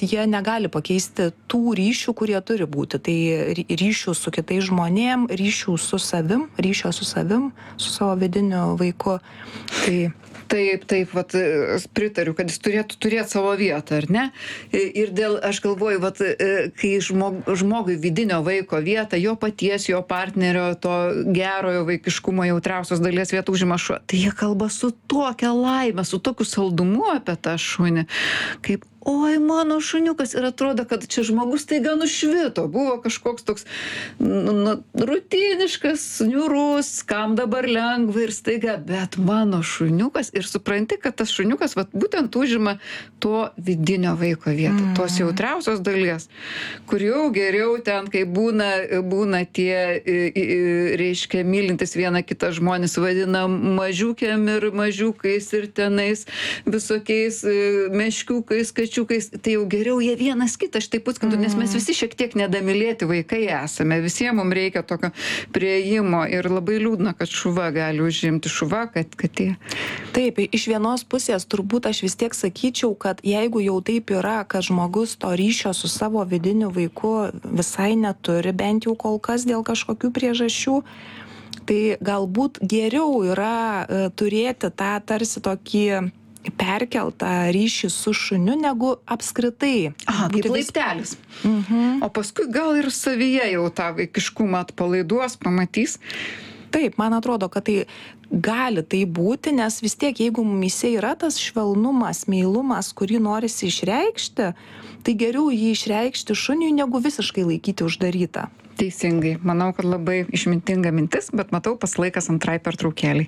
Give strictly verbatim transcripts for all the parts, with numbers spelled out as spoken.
jie negali pakeisti tų ryšių, kurie turi būti. Tai ryšių su kitais žmonėm, ryšių su savim, ryšio su savim, su savo vidiniu vaiku. Tai Taip, taip, vat, pritariu, kad jis turėtų turėti savo vietą, ar ne? Ir dėl, aš galvoju, vat, kai žmog, žmogui vidinio vaiko vietą, jo paties, jo partnerio, to gerojo vaikiškumo jautriausios dalies vietą užima šuo, tai jie kalba su tokia laime, su tokiu saldumu apie tą šunį, kaip oi, mano šuniukas, ir atrodo, kad čia žmogus taiga nušvito, buvo kažkoks toks nu, rutiniškas, niūrus, kam dabar lengva ir staiga, bet mano šuniukas, ir supranti, kad tas šuniukas vat, būtent užima to vidinio vaiko vietą, mm. tos jautriausios dalies, kur jau geriau ten, kai būna, būna tie, reiškia, mylintis vieną kitą žmonės vadina mažiukėm ir mažiukais ir tenais visokiais meškiukais, kačiukais, tai jau geriau jie vienas kitą štai puskindų, nes mes visi šiek tiek nedamylėti vaikai esame, visiems mums reikia tokio prieimo ir labai liūdna, kad šuva gali užimti šuva, kad katė. Taip, iš vienos pusės turbūt aš vis tiek sakyčiau, kad jeigu jau taip yra, kad žmogus to ryšio su savo vidiniu vaiku visai neturi, bent jau kol kas dėl kažkokių priežasčių, tai galbūt geriau yra uh, turėti tą tarsi tokį perkeltą ryšį su šuniu, negu apskritai. Aha, kaip laiptelis. Mhm. O paskui gal ir savyje jau tą vaikiškumą atpalaiduos, pamatys. Taip, man atrodo, kad tai gali tai būti, nes vis tiek, jeigu mumyse yra tas švelnumas, meilumas, kurį norisi išreikšti, tai geriau jį išreikšti šuniui, negu visiškai laikyti uždarytą. Teisingai. Manau, kad labai išmintinga mintis, bet matau, pas laikas antrai pertraukėliai.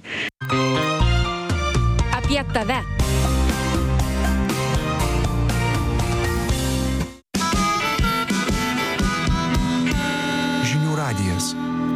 Apie tave. Žinių radijas.